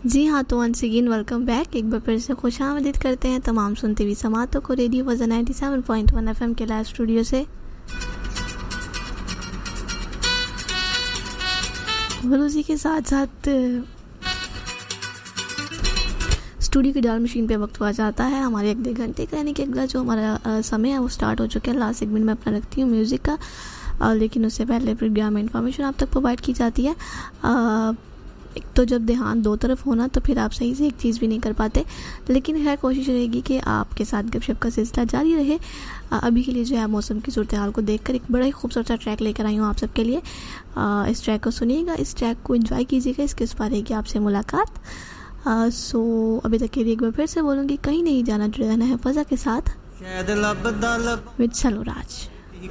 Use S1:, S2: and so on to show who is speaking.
S1: जी हाँ, तो once again welcome back. एक बार फिर से खुशामदीद करते हैं तमाम सुनते हुए समातों को रेडियो वज़न 97.1 FM के लाइव स्टूडियो से। उसी के साथ साथ स्टूडियो की डायल मशीन पे वक्त हुआ जाता है हमारे 1-2 घंटे का, यानी कि अगला जो हमारा समय है वो स्टार्ट हो चुका है। लास्ट सेगमेंट में अपना रखती हूँ म्यूज़िक का, लेकिन उससे पहले प्रोग्राम में इंफॉर्मेशन आप तक प्रोवाइड की जाती है। एक तो जब ध्यान दो तरफ होना तो फिर आप सही से एक चीज़ भी नहीं कर पाते, लेकिन खैर कोशिश रहेगी कि आपके साथ गपशप का सिलसिला जारी रहे। अभी के लिए जो है मौसम की सूरत हाल को देखकर एक बड़ा ही खूबसूरत सा ट्रैक लेकर आई हूँ आप सबके लिए। इस ट्रैक को सुनिएगा, इस ट्रैक को एंजॉय कीजिएगा, इसके इस बारे की आपसे मुलाकात। अभी तक के लिए एक बार फिर से बोलूँगी, कहीं नहीं जाना, जुड़े रहना है फज़ा के साथ विद सलोराज।